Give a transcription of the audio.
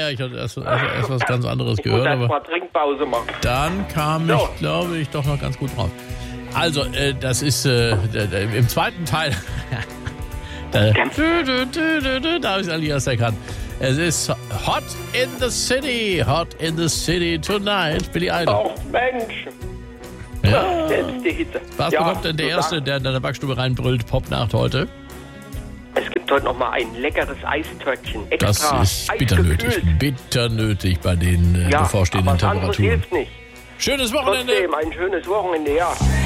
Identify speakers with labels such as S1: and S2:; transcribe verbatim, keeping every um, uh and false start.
S1: ich hatte erst, erst, erst was ganz anderes
S2: Ich
S1: gehört.
S2: muss
S1: Aber
S2: erst mal Trinkpause machen.
S1: dann kam
S2: So.
S1: ich, glaube ich, doch noch ganz gut drauf. Also, äh, das ist äh, d- d- im zweiten Teil. da dü, dü, dü, dü, dü, da habe ich es eigentlich erst erkannt. Es ist Hot in the City, Hot in the City tonight, Billy Idol.
S2: Ach Mensch,
S1: Ja.
S2: selbst die Hitze.
S1: Was
S2: Ja,
S1: bekommt denn der
S2: so
S1: Erste,
S2: sagen-
S1: der in deiner Backstube reinbrüllt, Popnacht heute?
S2: Es gibt heute noch mal ein leckeres Eistörtchen.
S1: Das
S2: Extra
S1: ist bitter nötig.
S2: eisgekühlt.
S1: Bitter nötig bei den äh,
S2: Ja,
S1: bevorstehenden
S2: aber was anderes
S1: Temperaturen.
S2: hilft nicht.
S1: Schönes Wochenende.
S2: Trotzdem ein schönes Wochenende, ja.